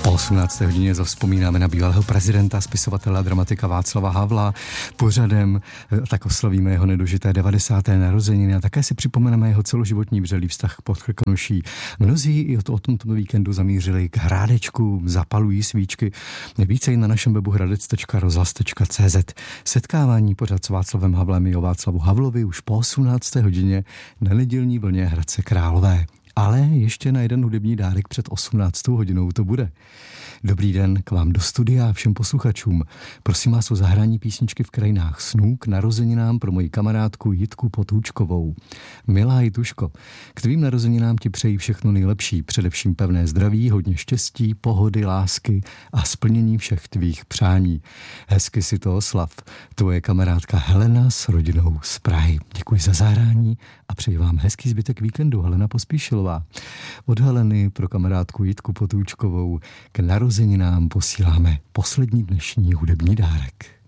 Po 18. hodině zavzpomínáme na bývalého prezidenta, spisovatele a dramatika Václava Havla. Pořadem tak oslavíme jeho nedožité 90. narozeniny a také si připomeneme jeho celoživotní vřelý vztah pod Krkonoší. Mnozí i o tomto víkendu zamířili k Hrádečku, zapalují svíčky. Více i na našem webu hradec.rozhlas.cz. Setkávání pořad s Václavem Havlem i o Václavu Havlovi už po 18. hodině na nedělní vlně Hradce Králové. Ale ještě na jeden hudební dárek před 18. hodinou to bude. Dobrý den k vám do studia a všem posluchačům. Prosím vás o zahrání písničky v krajinách snů k narozeninám pro moji kamarádku Jitku Potůčkovou. Milá Jituško, k tvým narozeninám ti přeji všechno nejlepší, především pevné zdraví, hodně štěstí, pohody, lásky a splnění všech tvých přání. Hezky si to oslav. Tvoje kamarádka Helena s rodinou z Prahy. Děkuji za zahrání a přeji vám hezký zbytek víkendu. Helena Pospíšilová. Od Heleny pro kamarádku Jitku Potůčkovou k narozeninám posíláme poslední dnešní hudební dárek.